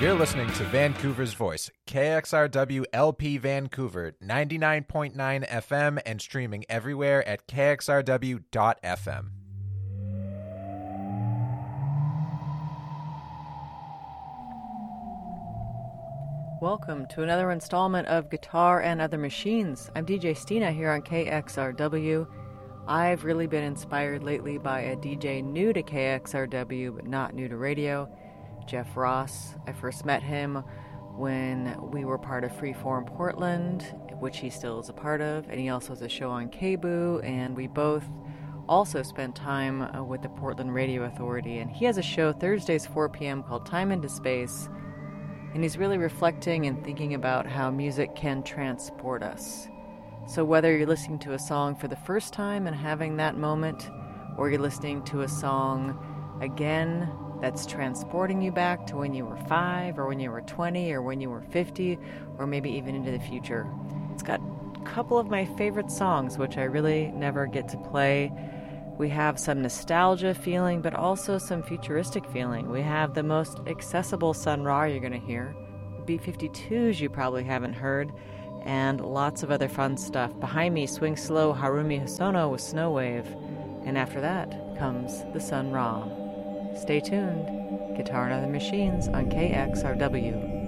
You're listening to Vancouver's Voice, KXRW LP Vancouver, 99.9 FM and streaming everywhere at kxrw.fm. Welcome to another installment of Guitar and Other Machines. I'm DJ Stina here on KXRW. I've really been inspired lately by a DJ new to KXRW but not new to radio, Jeff Ross. I first met him when we were part of Freeform Portland, which he still is a part of, and he also has a show on KBOO, and we both also spent time with the Portland Radio Authority. And he has a show Thursdays 4 p.m. called Time into Space, and he's really reflecting and thinking about how music can transport us. So whether you're listening to a song for the first time and having that moment, or you're listening to a song again that's transporting you back to when you were 5 or when you were 20 or when you were 50 or maybe even into the future. It's got a couple of my favorite songs, which I really never get to play. We have some nostalgia feeling, but also some futuristic feeling. We have the most accessible Sun Ra you're going to hear, B-52s you probably haven't heard, and lots of other fun stuff. Behind me, Swing Slow Harumi Hosono with Snow Wave. And after that comes the Sun Ra. Stay tuned. Guitar and Other Machines on KXRW.